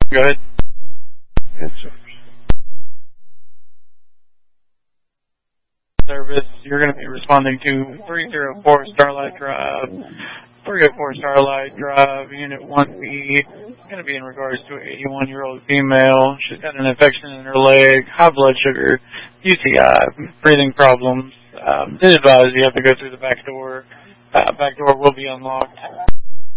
Go ahead. Answer. Service, you're going to be responding to 304 Starlight Drive. 304 Starlight Drive, Unit 1B. It's going to be in regards to an 81-year-old female. She's got an infection in her leg, high blood sugar, UTI, breathing problems. Did advise you have to go through the back door. Back door will be unlocked.